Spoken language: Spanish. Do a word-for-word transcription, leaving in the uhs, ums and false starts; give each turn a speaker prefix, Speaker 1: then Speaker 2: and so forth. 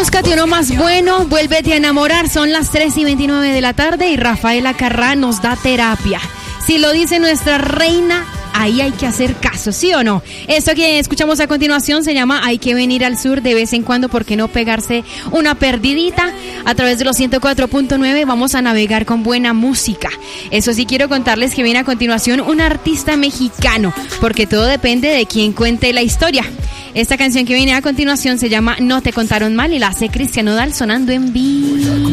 Speaker 1: Búscate uno más bueno, vuélvete a enamorar. Son las tres y veintinueve de la tarde y Rafaela Carrá nos da terapia. Si lo dice nuestra reina, ahí hay que hacer caso, ¿sí o no? Esto que escuchamos a continuación se llama Hay que venir al sur de vez en cuando, ¿por qué no pegarse una perdidita? A través de los ciento cuatro punto nueve vamos a navegar con buena música. Eso sí, quiero contarles que viene a continuación un artista mexicano, porque todo depende de quién cuente la historia. Esta canción que viene a continuación se llama No te contaron mal y la hace Cristian Nodal sonando en vivo.